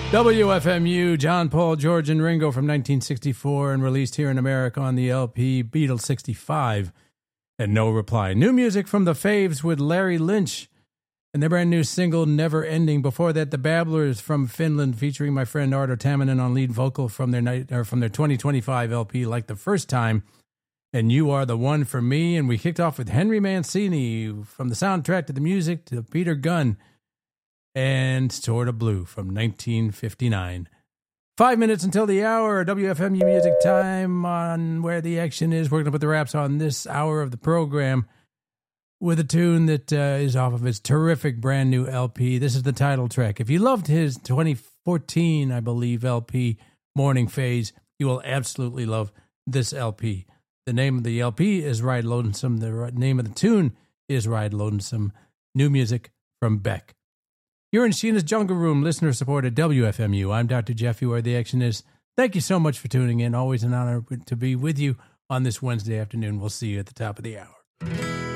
WFMU, John, Paul, George, and Ringo from 1964 and released here in America on the LP Beatles 65 and No Reply. New music from the Faves with Larry Lynch and their brand new single Never Ending. Before that, the Babblers from Finland featuring my friend Arto Tamminen on lead vocal from their 2025 LP Like the First Time and You Are the One for Me. And we kicked off with Henry Mancini from the soundtrack to the music to Peter Gunn and Sort of Blue from 1959. 5 minutes until the hour, WFMU Music Time on Where the Action Is. We're going to put the wraps on this hour of the program with a tune that is off of his terrific brand new LP. This is the title track. If you loved his 2014, I believe, LP, Morning Phase, you will absolutely love this LP. The name of the LP is Ride Lonesome. The name of the tune is Ride Lonesome. New music from Beck. You're in Sheena's Jungle Room, listener-supported WFMU. I'm Dr. Jeffy, where the action is. Thank you so much for tuning in. Always an honor to be with you on this Wednesday afternoon. We'll see you at the top of the hour.